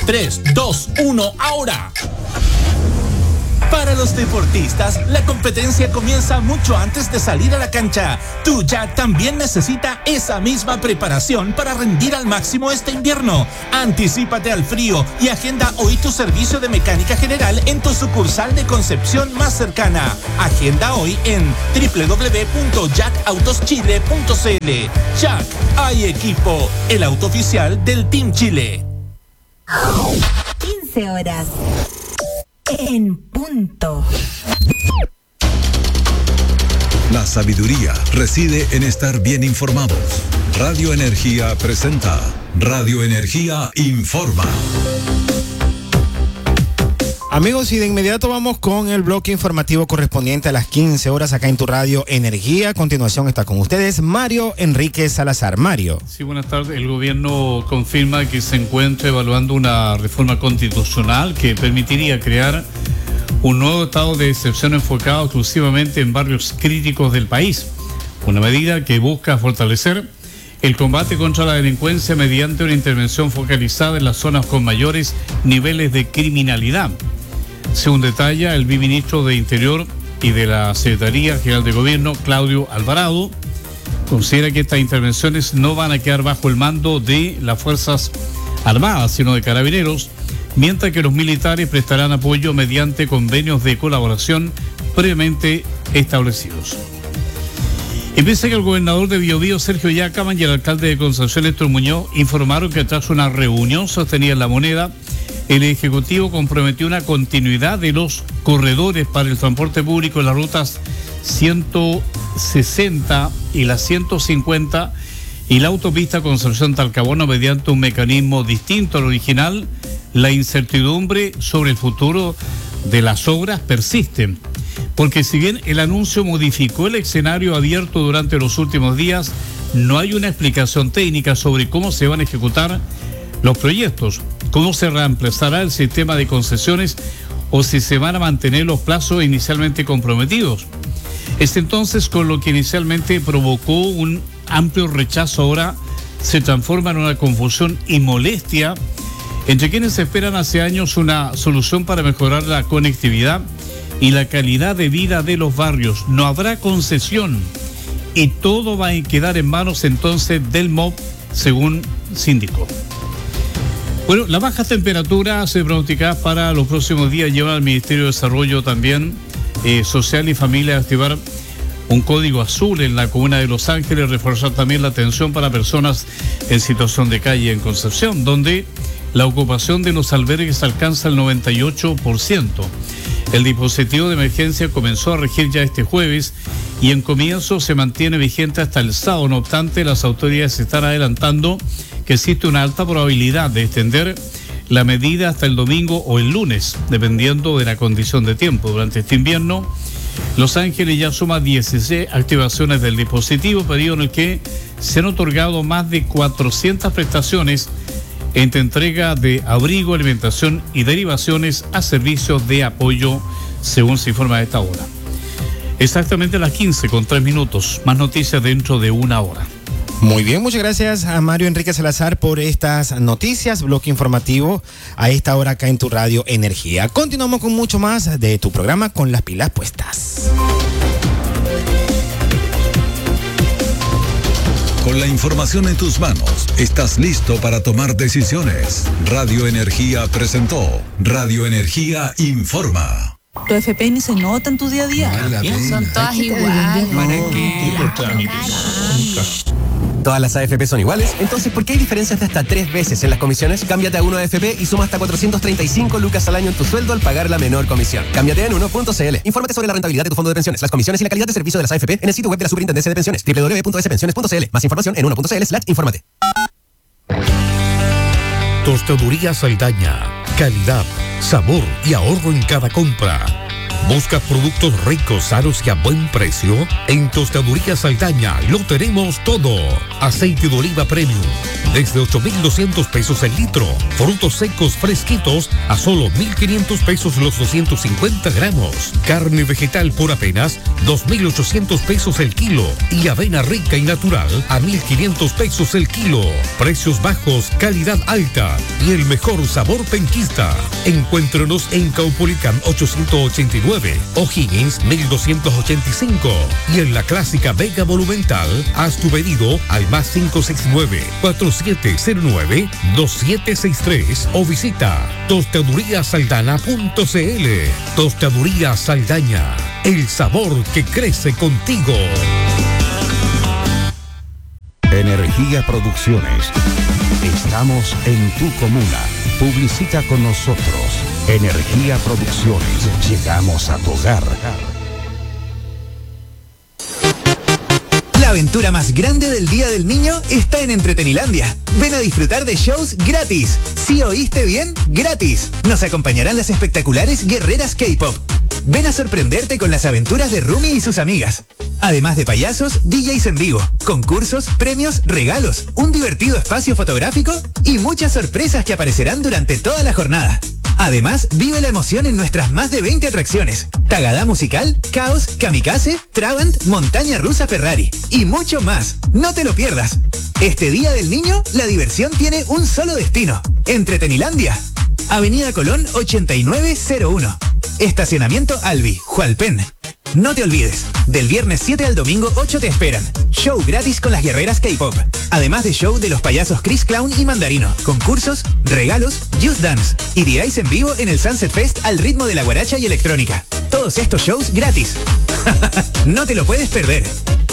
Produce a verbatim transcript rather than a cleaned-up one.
tres, dos, uno, ahora. Para los deportistas, la competencia comienza mucho antes de salir a la cancha. Tu Jack también necesita esa misma preparación para rendir al máximo este invierno. Anticípate al frío y agenda hoy tu servicio de mecánica general en tu sucursal de Concepción más cercana. Agenda hoy en doble u doble u doble u punto jack autos chile punto c l. Jack, hay equipo, el auto oficial del Team Chile. quince horas. En punto. La sabiduría reside en estar bien informados. Radio Energía presenta Radio Energía Informa. Amigos, y de inmediato vamos con el bloque informativo correspondiente a las quince horas acá en tu Radio Energía. A continuación está con ustedes Mario Enrique Salazar. Mario. Sí, buenas tardes. El gobierno confirma que se encuentra evaluando una reforma constitucional que permitiría crear un nuevo estado de excepción enfocado exclusivamente en barrios críticos del país. Una medida que busca fortalecer el combate contra la delincuencia mediante una intervención focalizada en las zonas con mayores niveles de criminalidad. Según detalla el viceministro de Interior y de la Secretaría General de Gobierno, Claudio Alvarado, considera que estas intervenciones no van a quedar bajo el mando de las Fuerzas Armadas, sino de Carabineros, mientras que los militares prestarán apoyo mediante convenios de colaboración previamente establecidos. Y piensa que el gobernador de Biobío, Sergio Yacaman, y el alcalde de Concepción, Héctor Muñoz, informaron que tras una reunión sostenida en La Moneda, el Ejecutivo comprometió una continuidad de los corredores para el transporte público en las rutas ciento sesenta y la ciento cincuenta y la autopista Concepción-Talcahuano mediante un mecanismo distinto al original. La incertidumbre sobre el futuro de las obras persiste, porque si bien el anuncio modificó el escenario abierto durante los últimos días, no hay una explicación técnica sobre cómo se van a ejecutar los proyectos, cómo se reemplazará el sistema de concesiones o si se van a mantener los plazos inicialmente comprometidos. Es entonces con lo que inicialmente provocó un amplio rechazo, ahora se transforma en una confusión y molestia entre quienes esperan hace años una solución para mejorar la conectividad y la calidad de vida de los barrios. No habrá concesión y todo va a quedar en manos entonces del M O B, según sindicó. Bueno, las bajas temperaturas se pronosticadas para los próximos días llevan al Ministerio de Desarrollo también eh, Social y Familia a activar un código azul en la comuna de Los Ángeles, reforzar también la atención para personas en situación de calle en Concepción, donde la ocupación de los albergues alcanza el noventa y ocho por ciento. El dispositivo de emergencia comenzó a regir ya este jueves y en comienzo se mantiene vigente hasta el sábado. No obstante, las autoridades están adelantando que existe una alta probabilidad de extender la medida hasta el domingo o el lunes, dependiendo de la condición de tiempo. Durante este invierno, Los Ángeles ya suma dieciséis activaciones del dispositivo, periodo en el que se han otorgado más de cuatrocientas prestaciones entre entrega de abrigo, alimentación y derivaciones a servicios de apoyo, según se informa a esta hora. Exactamente a las quince con tres minutos. Más noticias dentro de una hora. Muy bien, muchas gracias a Mario Enrique Salazar por estas noticias, bloque informativo a esta hora acá en tu Radio Energía. Continuamos con mucho más de tu programa Con las Pilas Puestas. Con la información en tus manos, estás listo para tomar decisiones. Radio Energía presentó Radio Energía Informa. Tu F P ni se nota en tu día a día. Son todas iguales. ¿Para qué? Todas las A F P son iguales, entonces ¿por qué hay diferencias de hasta tres veces en las comisiones? Cámbiate a uno A F P y suma hasta cuatrocientos treinta y cinco lucas al año en tu sueldo al pagar la menor comisión. Cámbiate en uno punto c l. Infórmate sobre la rentabilidad de tu fondo de pensiones, las comisiones y la calidad de servicio de las A F P en el sitio web de la Superintendencia de Pensiones, doble u doble u doble u punto s pensiones punto c l. Más información en uno punto c l slash infórmate. Tostaduría Saldaña. Calidad, sabor y ahorro en cada compra. ¿Buscas productos ricos, sanos y a buen precio? En Tostaduría Saldaña lo tenemos todo. Aceite de oliva premium desde ocho mil doscientos pesos el litro. Frutos secos fresquitos a solo mil quinientos pesos los doscientos cincuenta gramos. Carne vegetal por apenas dos mil ochocientos pesos el kilo. Y avena rica y natural a mil quinientos pesos el kilo. Precios bajos, calidad alta y el mejor sabor penquista. Encuéntranos en Caupolicán ochocientos ochenta y nueve, O'Higgins mil doscientos ochenta y cinco y en la clásica Vega Monumental. Haz tu pedido al más cinco seis nueve, cuatro siete cero nueve, dos siete seis tres o visita tostaduría saldana punto c l. Tostaduría Saldaña, el sabor que crece contigo. Energía Producciones. Estamos en tu comuna. Publicita con nosotros. Energía Producciones. Llegamos a tu hogar. La aventura más grande del Día del Niño está en Entretenilandia. Ven a disfrutar de shows gratis. ¿Sí oíste bien? Gratis. Nos acompañarán las espectaculares guerreras K-pop. Ven a sorprenderte con las aventuras de Rumi y sus amigas. Además de payasos, D Js en vivo, concursos, premios, regalos, un divertido espacio fotográfico y muchas sorpresas que aparecerán durante toda la jornada. Además, vive la emoción en nuestras más de veinte atracciones. Tagada musical, Caos, Kamikaze, Trabant, Montaña Rusa Ferrari y mucho más. No te lo pierdas. Este Día del Niño, la diversión tiene un solo destino. Entretenilandia. Avenida Colón ochenta y nueve cero uno. Estacionamiento Albi, Hualpén. No te olvides, del viernes siete al domingo ocho te esperan. Show gratis con las guerreras K-pop. Además de show de los payasos Chris Clown y Mandarino. Concursos, regalos, Just Dance. Y D Js en vivo en el Sunset Fest al ritmo de la guaracha y electrónica. Todos estos shows gratis. No te lo puedes perder.